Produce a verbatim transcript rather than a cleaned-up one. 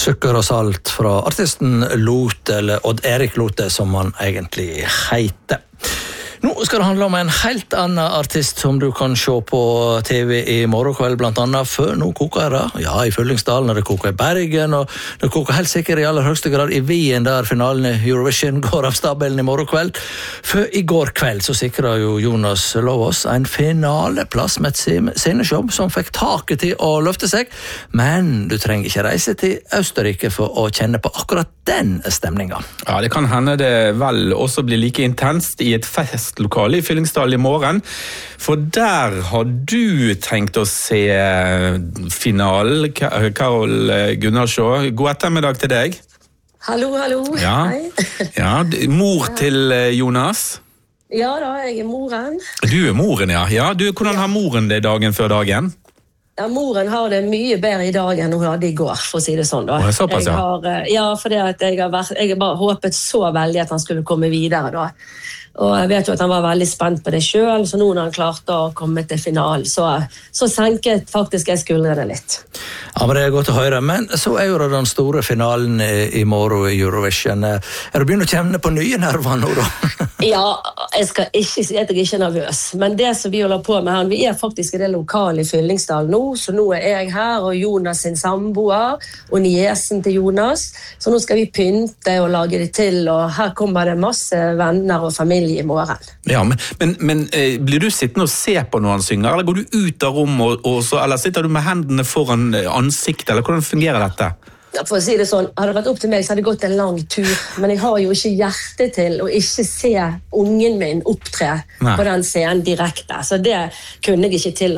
Sukker og salt fra artisten Lote, eller Odd Erik Lote, som han egentlig heter. Nå skal det handle om en helt annen artist som du kan se på T V i morgenkveld, blant annet før nå koker det. Ja, i Fyllingsdalen, det koker i Bergen, og det koker helt sikkert i aller høyeste grad i Wien, der finalen i Eurovision går av stabelen i morgenkveld. For i går kveld så sikret jo Jonas Lovås en finaleplass med et sceneshow som fikk taket til å løfte seg, men du trenger ikke reise til Østerrike for å kjenne på akkurat den stemningen. Ja, det kan hende det vel også blir like intenst i et festlokale i Fyllingsdal i morgen, for der har du tenkt å se finalen. Karol Gunnarsjå, god ettermiddag til deg. Hallo, hallo. Ja. Hei. Ja, mor til Jonas. Ja da, jeg er moren. Du er moren, ja. Ja, du, hvordan har moren det dagen før dagen? Ja, moren har det mye bedre i dag enn hun hadde i går, for å si det sånn da. Å, såpass, ja. Jeg har, ja, for det at jeg har vært, jeg har bare håpet så veldig at han skulle komme videre da. Og jeg vet jo at han var veldig spent på det selv, så nå når han klarte å komme til finalen, så, så senket faktisk jeg skuldrene litt. Ja, men det er godt å høre. Men så er jo det den store finalen i, i morgen i Eurovision. Er du begynt å kjenne på nye nerver nå da? Ja, jeg skal ikke si at jeg ikke er nervøs, men det som vi holder på med her, vi er faktisk i det lokale i Fyllingsdal nå, så nå er jeg her, og Jonas sin samboer, og niesen til Jonas, så nå skal vi pynte og lage det til, og her kommer det masse venner og familie i morgen. Ja, men, men, men eh, blir du sittende og se på når han synger, eller går du ut av rom, og, og så, eller sitter du med hendene foran ansiktet, eller hvordan fungerer dette? For å si det sånn, hadde det vært opp til meg, så hadde det gått en lang tur, men jeg har jo ikke hjerte til å ikke se ungen min opptre Nei. På den scenen direkte, så det kunne jeg ikke til